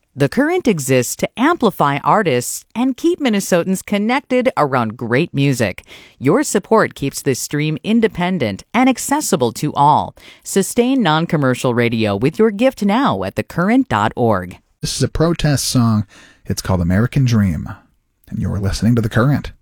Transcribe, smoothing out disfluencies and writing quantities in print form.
The Current exists to amplify artists and keep Minnesotans connected around great music. Your support keeps this stream independent and accessible to all. Sustain non-commercial radio with your gift now at thecurrent.org. This is a protest song. It's called American Dream. And you're listening to The Current.